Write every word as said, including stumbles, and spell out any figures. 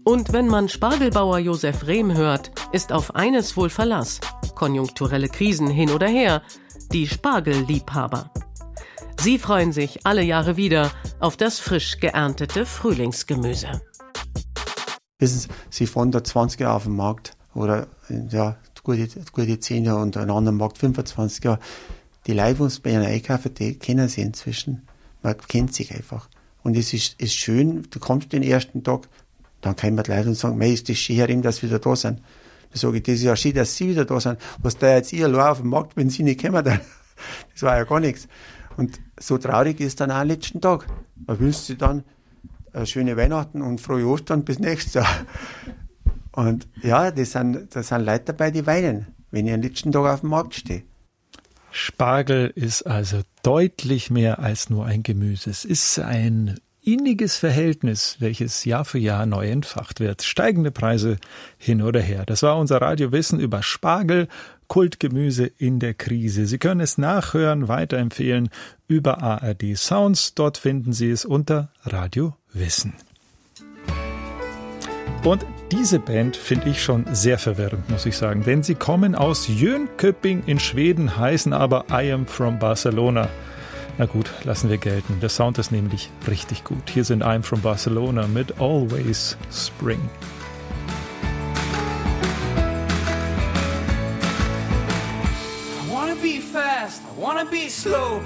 Und wenn man Spargelbauer Josef Rehm hört, ist auf eines wohl Verlass: konjunkturelle Krisen hin oder her, die Spargelliebhaber. Sie freuen sich alle Jahre wieder auf das frisch geerntete Frühlingsgemüse. Wissen Sie, Sie fahren da zwanzig Jahre auf dem Markt oder ja, gute, gute zehn Jahre und einen anderen Markt fünfundzwanzig Jahre. Die Leute, die uns bei ihnen einkaufen, die kennen sie inzwischen. Man kennt sich einfach. Und es ist, ist schön, du kommst den ersten Tag, dann kommen die Leute und sagen, mei, ist das schön, Herr, dass wir wieder da sind. Dann sage ich, das ist ja schön, dass Sie wieder da sind. Was da jetzt ihr allein auf dem Markt, wenn Sie nicht kommen, dann, das war ja gar nichts. Und so traurig ist dann auch am letzten Tag. Man wünscht sich dann eine schöne Weihnachten und frohe Ostern bis nächstes Jahr. Und ja, das sind, das sind Leute dabei, die weinen, wenn ich am letzten Tag auf dem Markt stehe. Spargel ist also deutlich mehr als nur ein Gemüse. Es ist ein inniges Verhältnis, welches Jahr für Jahr neu entfacht wird. Steigende Preise hin oder her. Das war unser Radiowissen über Spargel, Kultgemüse in der Krise. Sie können es nachhören, weiterempfehlen über A R D Sounds. Dort finden Sie es unter Radio Wissen. Und diese Band finde ich schon sehr verwirrend, muss ich sagen, denn sie kommen aus Jönköping in Schweden, heißen aber I Am From Barcelona. Na gut, lassen wir gelten. Der Sound ist nämlich richtig gut. Hier sind I Am From Barcelona mit Always Spring. I wanna be fast, I wanna be slow,